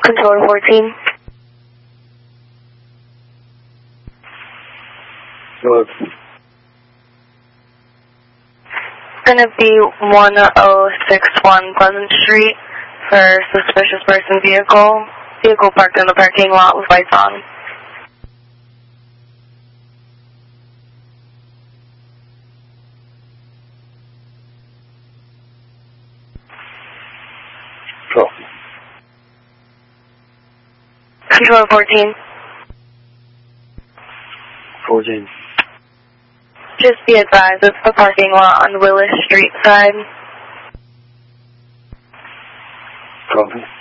Controller 14. Hello. Going to be 1061 Pleasant Street for suspicious person vehicle. Vehicle parked in the parking lot with lights on. Control. Controller 14. 14. Just be advised, it's the parking lot on Willis Street side. Copy.